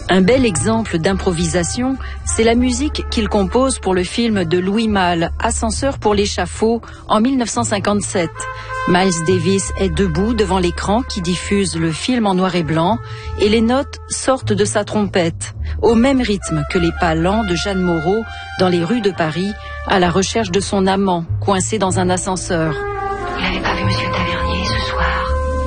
Un bel exemple d'improvisation, c'est la musique qu'il compose pour le film de Louis Malle, Ascenseur pour l'échafaud, en 1957. Miles Davis est debout devant l'écran qui diffuse le film en noir et blanc et les notes sortent de sa trompette, au même rythme que les pas lents de Jeanne Moreau dans les rues de Paris à la recherche de son amant, coincé dans un ascenseur.